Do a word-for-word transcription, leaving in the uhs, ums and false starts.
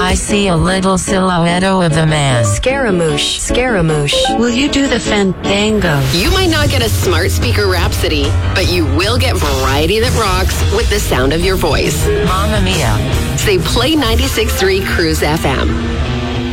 I see a little silhouette of a man. Scaramouche, Scaramouche. Will you do the fandango? You might not get a smart speaker rhapsody, but you will get variety that rocks with the sound of your voice. Mamma mia. Say play ninety-six point three Cruise F M.